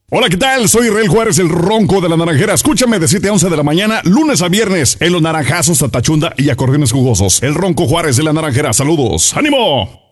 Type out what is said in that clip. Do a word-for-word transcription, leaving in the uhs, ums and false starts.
Hola, ¿qué tal? Soy Israel Juárez, el Ronco de la Naranjera. Escúchame de siete a once de la mañana, lunes a viernes, en los naranjazos, tatachunda y acordeones jugosos. El Ronco Juárez de la Naranjera. Saludos. ¡Ánimo!